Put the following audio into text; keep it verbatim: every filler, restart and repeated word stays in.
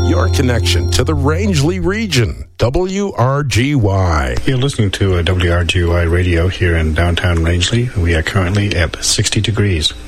your connection to the Rangeley region. W R G Y. You're listening to a W R G Y radio here in downtown Rangeley. We are currently at sixty degrees.